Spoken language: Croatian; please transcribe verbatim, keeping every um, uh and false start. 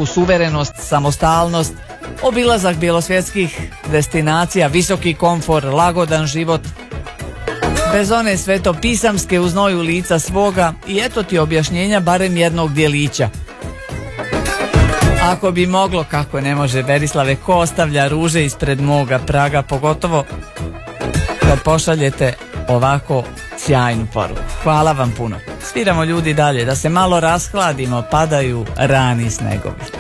neku suverenost, samostalnost, obilazak bjelosvjetskih destinacija, visoki komfor, lagodan život, bez one svetopisamske u znoju lica svoga i eto ti objašnjenja barem jednog djelića. Ako bi moglo, kako ne može, Berislave, ko ostavlja ruže ispred moga praga, pogotovo kad pošaljete ovako sjajnu poruku. Hvala vam puno. Sviramo ljudi dalje, da se malo rashladimo, padaju rani snegovi.